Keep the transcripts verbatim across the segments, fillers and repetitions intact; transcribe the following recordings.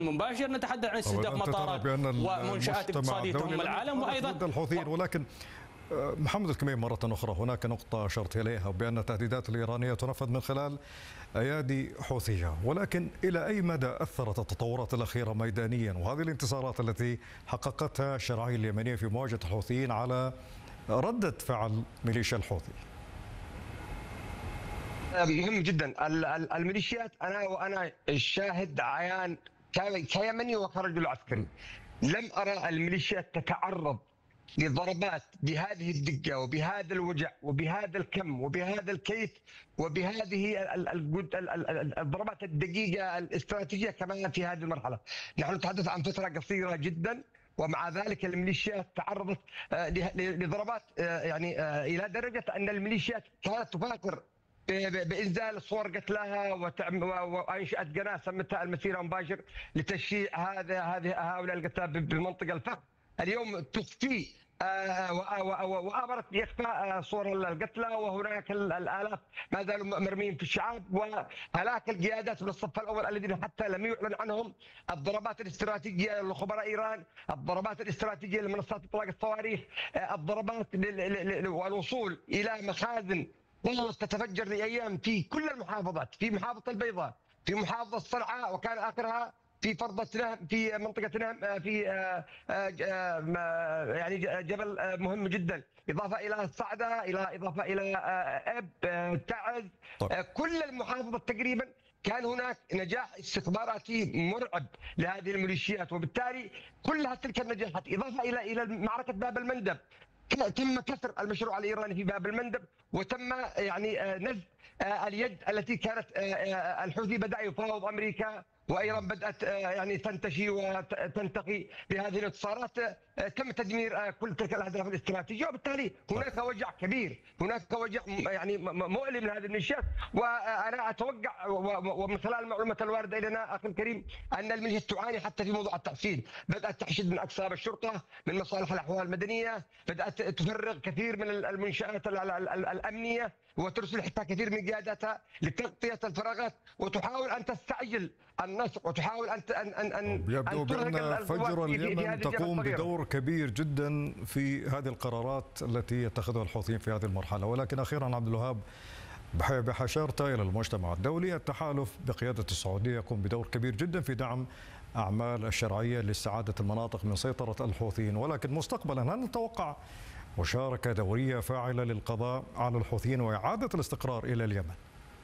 المباشر، نتحدث عن استهداف مطارات ومنشآت اقتصادية تهم العالم وأيضا الحوثيين. ولكن محمد الكميم مرة أخرى هناك نقطة أشرت إليها بأن التهديدات الإيرانية تنفذ من خلال أيادي حوثية، ولكن إلى أي مدى أثرت التطورات الأخيرة ميدانيا وهذه الانتصارات التي حققتها الشرعية اليمنية في مواجهة الحوثيين على ردة فعل ميليشيا الحوثي؟ مهم جدا. الميليشيات، أنا وأنا الشاهد عيان كيمني وكرجل عسكري، لم أرى الميليشيات تتعرض لضربات بهذه الدقة وبهذا الوجع وبهذا الكم وبهذا الكيف وبهذه الضربات الدقيقة الاستراتيجية كمان في هذه المرحلة. نحن نتحدث عن فترة قصيرة جدا، ومع ذلك الميليشيات تعرضت لضربات يعني إلى درجة أن الميليشيات كانت تفاخر بإنزال صور قتلاها وأنشأت قناة سمتها المسيرة مباشر لتشييع هذا هذه هؤلاء القتلى بالمنطقة الفقر. اليوم تخفي وآمرت بإخفاء صور القتلى، وهناك الآلاف ما زالوا مرميين في الشعاب، وهلاك القيادات من الصف الأول الذين حتى لم يعلن عنهم. الضربات الاستراتيجية لخبراء إيران، الضربات الاستراتيجية لمنصات إطلاق الصواريخ، الضربات والوصول إلى مخازن تتفجر لأيام في كل المحافظات، في محافظة البيضاء، في محافظة صنعاء، وكان آخرها في فرضة نهم في منطقة نهم في يعني جبل مهم جدا، إضافة إلى الصعدة، إلى إضافة إلى أب تعز، كل المحافظات تقريبا كان هناك نجاح استخباراتي مرعب لهذه الميليشيات. وبالتالي كل تلك النجاحات إضافة إلى إلى معركة باب المندب، تم كسر المشروع الإيراني في باب المندب، وتم يعني نزع اليد التي كانت الحوثي بدأ يفاوض أمريكا، وإيران بدأت يعني تنتشي وتنتقي بهذه الانتصارات. تم تدمير كل تلك الأهداف الاستراتيجية، وبالتالي هناك وجع كبير، هناك وجع يعني مؤلم لهذه الميليشيات. وأنا أتوقع ومن خلال المعلومات الواردة إلينا أخي الكريم أن الميليشيات تعاني حتى في موضوع التحصيل، بدأت تحشد من أقسام الشرطة، من مصالح الأحوال المدنية، بدأت تفرغ كثير من المنشآت الأمنية وترسل حتى كثير من قياداتها لتغطية الفراغات، وتحاول أن تستعجل النصر، وتحاول أن أن أن يبدو بأن فجر اليمن تقوم بدور كبير جدا في هذه القرارات التي يتخذها الحوثيين في هذه المرحلة. ولكن أخيرا عبد الوهاب، بحشرت إلى المجتمع الدولي، التحالف بقيادة السعودية يقوم بدور كبير جدا في دعم أعمال الشرعية لاستعادة المناطق من سيطرة الحوثيين، ولكن مستقبلا هل نتوقع مشاركة دورية فاعلة للقضاء على الحوثيين وإعادة الاستقرار إلى اليمن؟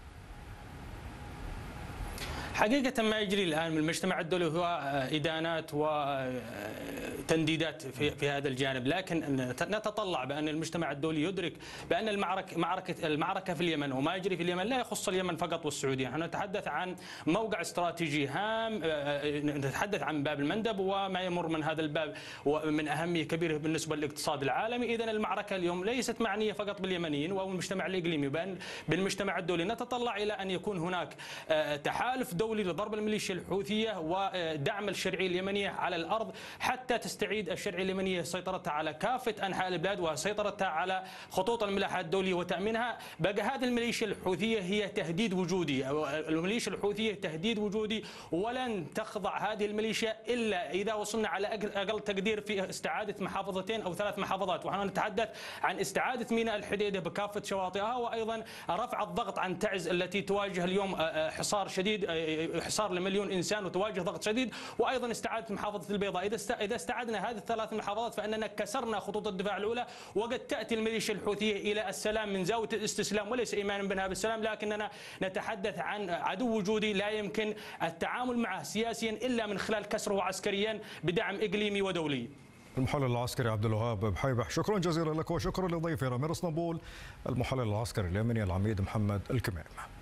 حقيقة ما يجري الآن من المجتمع الدولي هو إدانات وتنديدات في في هذا الجانب، لكن نتطلع بأن المجتمع الدولي يدرك بأن المعركة معركة المعركة في اليمن وما يجري في اليمن لا يخص اليمن فقط والسعودية. نحن نتحدث عن موقع استراتيجي هام، نتحدث عن باب المندب وما يمر من هذا الباب ومن أهمية كبيرة بالنسبة للاقتصاد العالمي. إذن المعركة اليوم ليست معنية فقط باليمنيين والمجتمع الإقليمي، بل بالمجتمع الدولي. نتطلع إلى أن يكون هناك تحالف دولي لضرب الميليشيا الحوثية ودعم الشرعية اليمنية على الأرض حتى تستعيد الشرعية اليمنية سيطرتها على كافة أنحاء البلاد وسيطرتها على خطوط الملاحة الدولية وتأمينها. بقى هذه الميليشيا الحوثية هي تهديد وجودي، الميليشيا الحوثية تهديد وجودي، ولن تخضع هذه الميليشيا إلا إذا وصلنا على أقل تقدير في استعادة محافظتين أو ثلاث محافظات. ونحن نتحدث عن استعادة ميناء الحديدة بكافة شواطئها، وأيضا رفع الضغط عن تعز التي تواجه اليوم حصار شديد، حصار لمليون انسان وتواجه ضغط شديد، وايضا استعاده محافظه البيضاء. اذا اذا استعدنا هذه الثلاث محافظات فاننا كسرنا خطوط الدفاع الاولى، وقد تاتي الميليشيا الحوثيه الى السلام من زاويه الاستسلام وليس ايمانا بها بالسلام، لكننا نتحدث عن عدو وجودي لا يمكن التعامل معه سياسيا الا من خلال كسره عسكريا بدعم اقليمي ودولي. المحلل العسكري عبد الوهاب بحيبح، شكرا جزيلا لك وشكرا لضيفنا من اسطنبول المحلل العسكري اليمني العميد محمد الكميم.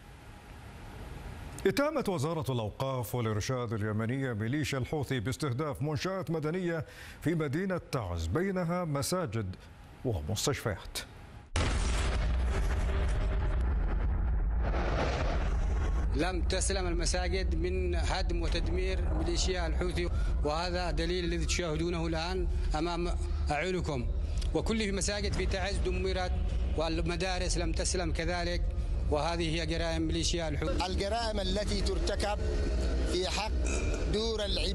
اتهمت وزارة الأوقاف والإرشاد اليمنية ميليشيا الحوثي باستهداف منشآت مدنية في مدينة تعز بينها مساجد ومستشفيات. لم تسلم المساجد من هدم وتدمير ميليشيا الحوثي، وهذا دليل الذي تشاهدونه الآن أمام أعينكم. وكل مساجد في تعز دمرت والمدارس لم تسلم كذلك، وهذه هي جرائم ميليشيا الحوثي. الجرائم التي ترتكب في حق دور العباد.